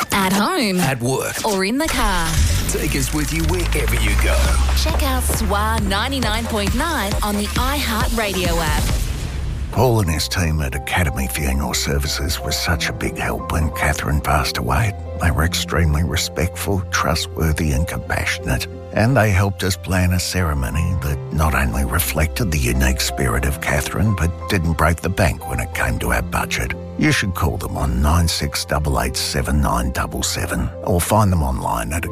At home. At work. Or in the car. Take us with you wherever you go. Check out SWA 99.9 on the iHeartRadio app. Paul and his team at Academy Funeral Services was such a big help when Catherine passed away. They were extremely respectful, trustworthy and compassionate. And they helped us plan a ceremony that not only reflected the unique spirit of Catherine, but didn't break the bank when it came to our budget. You should call them on 96887977 or find them online at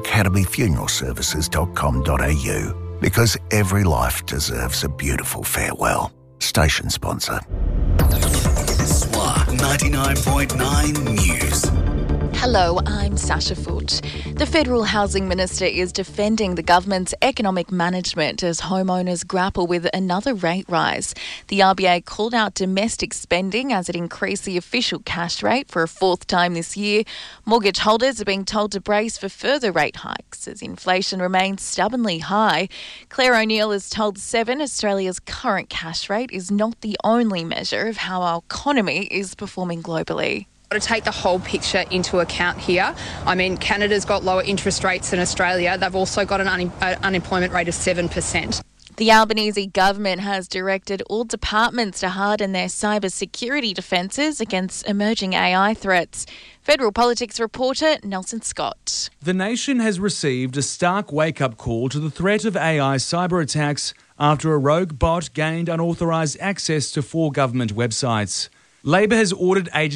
academyfuneralservices.com.au, because every life deserves a beautiful farewell. Station sponsor. SWA 99.9 News. Hello, I'm Sasha Foote. The Federal Housing Minister is defending the government's economic management as homeowners grapple with another rate rise. The RBA called out domestic spending as it increased the official cash rate for a fourth time this year. Mortgage holders are being told to brace for further rate hikes as inflation remains stubbornly high. Claire O'Neill has told Seven Australia's current cash rate is not the only measure of how our economy is performing globally. To take the whole picture into account here. I mean, Canada's got lower interest rates than Australia. They've also got an unemployment rate of 7%. The Albanese government has directed all departments to harden their cyber security defences against emerging AI threats. Federal Politics reporter Nelson Scott. The nation has received a stark wake-up call to the threat of AI cyber attacks after a rogue bot gained unauthorised access to 4 government websites. Labor has ordered agencies